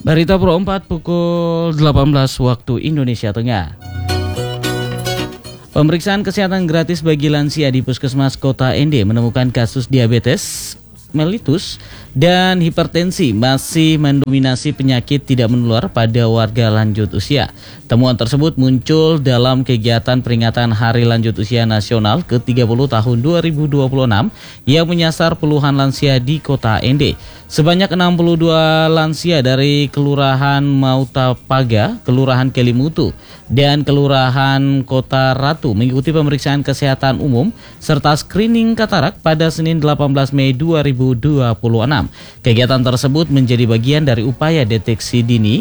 Berita Pro 4 pukul 18 waktu Indonesia Tengah. Pemeriksaan kesehatan gratis bagi lansia di Puskesmas Kota Ende menemukan kasus diabetes mellitus dan hipertensi masih mendominasi penyakit tidak menular pada warga lanjut usia. Temuan tersebut muncul dalam kegiatan peringatan Hari Lanjut Usia Nasional ke-30 tahun 2026 yang menyasar puluhan lansia di Kota Ende. Sebanyak 62 lansia dari Kelurahan Mautapaga, Kelurahan Kelimutu, dan Kelurahan Kota Ratu mengikuti pemeriksaan kesehatan umum serta screening katarak pada Senin 18 Mei 2026. Kegiatan tersebut menjadi bagian dari upaya deteksi dini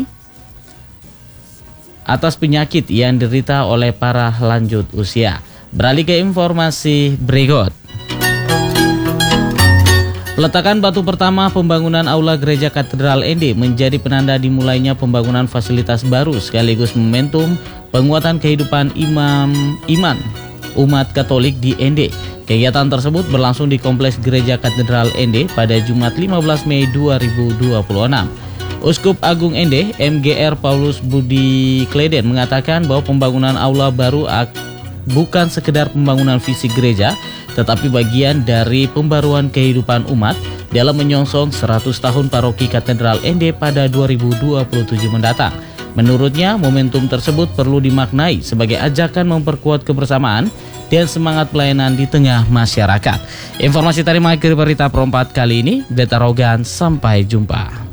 atas penyakit yang diderita oleh para lanjut usia. Beralih ke informasi berikut. Peletakan batu pertama pembangunan Aula Gereja Katedral Ende menjadi penanda dimulainya pembangunan fasilitas baru sekaligus momentum penguatan kehidupan iman umat Katolik di Ende. Kegiatan tersebut berlangsung di Kompleks Gereja Katedral Ende pada Jumat 15 Mei 2026. Uskup Agung Ende, MGR Paulus Budi Kleden mengatakan bahwa pembangunan aula baru bukan sekedar pembangunan fisik gereja, tetapi bagian dari pembaruan kehidupan umat dalam menyongsong 100 tahun paroki Katedral Ende pada 2027 mendatang. Menurutnya, momentum tersebut perlu dimaknai sebagai ajakan memperkuat kebersamaan dan semangat pelayanan di tengah masyarakat. Informasi tadi mengakhiri berita Pro 4 kali ini. Beta Rogan, sampai jumpa.